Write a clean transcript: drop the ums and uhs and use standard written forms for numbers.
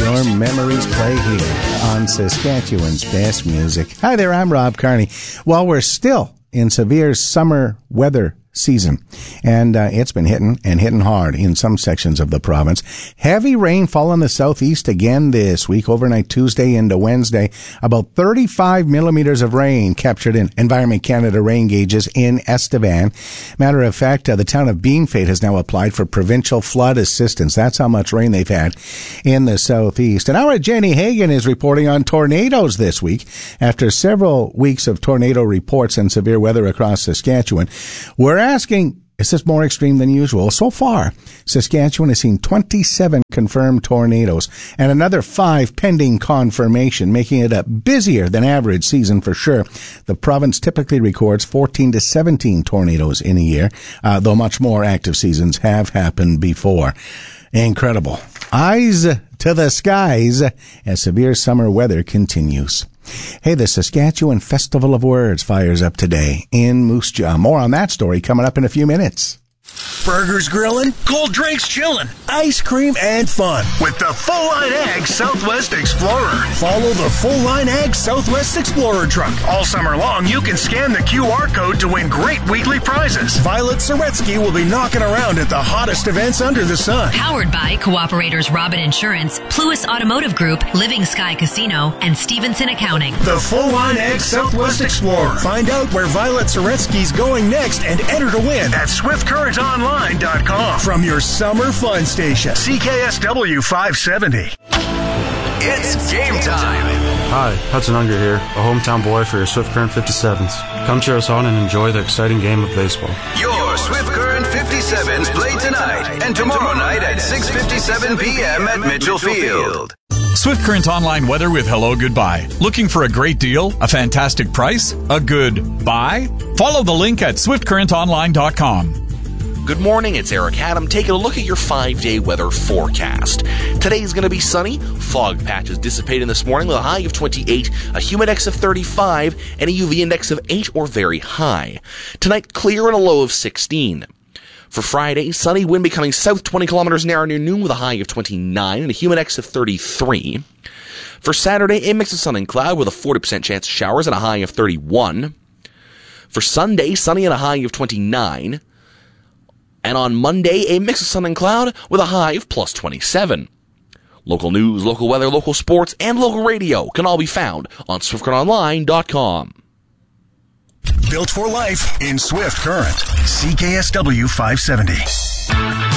Your memories play here on Saskatchewan's best music. Hi there, I'm Rob Carney. Well, we're still in severe summer weather season, and it's been hitting hard in some sections of the province. Heavy rainfall in the southeast again this week, overnight Tuesday into Wednesday. About 35 millimeters of rain captured in Environment Canada rain gauges in Estevan. Matter of fact, the town of Beanfate has now applied for provincial flood assistance. That's how much rain they've had in the southeast. And our Jenny Hagan is reporting on tornadoes this week. After several weeks of tornado reports and severe weather across Saskatchewan, we're asking, is this more extreme than usual? So far, Saskatchewan has seen 27 confirmed tornadoes and another 5 pending confirmation, making it a busier than average season for sure. The province typically records 14 to 17 tornadoes in a year, though much more active seasons have happened before. Incredible. Eyes to the skies as severe summer weather continues. Hey, the Saskatchewan Festival of Words fires up today in Moose Jaw. More on that story coming up in a few minutes. Burgers grilling, cold drinks chilling, ice cream and fun with the Full Line Ag Southwest Explorer. Follow the Full Line Ag Southwest Explorer truck. All summer long, you can scan the QR code to win great weekly prizes. Violet Soretsky will be knocking around at the hottest events under the sun. Powered by Cooperators Robin Insurance, Pluis Automotive Group, Living Sky Casino, and Stevenson Accounting. The Full Line Ag Southwest Explorer. Find out where Violet Soretsky's going next and enter to win at SwiftCurrentOnline.com. From your summer fun station, CKSW 570. It's game time. Hi, Hudson Unger here, a hometown boy for your Swift Current 57s. Come cheer us on and enjoy the exciting game of baseball. Your Swift Current 57s play tonight and tomorrow night at 6:57 p.m. at Mitchell Field. Swift Current Online weather with Hello Goodbye. Looking for a great deal, a fantastic price, a good buy? Follow the link at SwiftCurrentOnline.com. Good morning, it's Eric Haddam taking a look at your 5-day weather forecast. Today's going to be sunny, fog patches dissipating this morning with a high of 28, a humid index of 35, and a UV index of 8 or very high. Tonight, clear and a low of 16. For Friday, sunny, wind becoming south 20 kilometers an hour near noon with a high of 29 and a humid index of 33. For Saturday, a mix of sun and cloud with a 40% chance of showers and a high of 31. For Sunday, sunny and a high of 29. And on Monday, a mix of sun and cloud with a high of plus 27. Local news, local weather, local sports, and local radio can all be found on SwiftCurrentOnline.com. Built for life in Swift Current, CKSW 570.